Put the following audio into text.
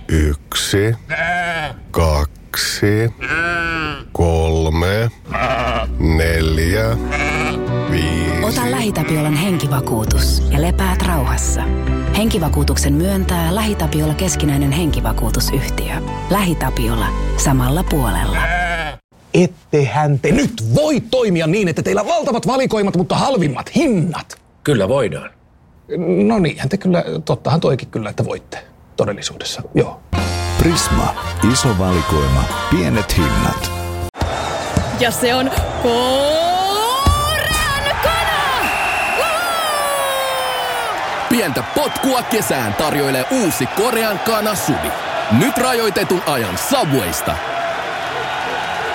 1, 2, 3, 4, 5. Ota LähiTapiolan henkivakuutus ja lepäät rauhassa. Henkivakuutuksen myöntää LähiTapiola keskinäinen henkivakuutusyhtiö. LähiTapiola. Samalla puolella. Ettehän te nyt voi toimia niin, että teillä on valtavat valikoimat, mutta halvimmat hinnat. Kyllä voidaan. No niinhän te kyllä, tottahan toikin kyllä, että voitte todellisuudessa, joo. Prisma. Iso valikoima. Pienet hinnat. Ja se on korean kana! Pientä potkua kesään tarjoilee uusi korean kana Subi. Nyt rajoitetun ajan Subwaysta.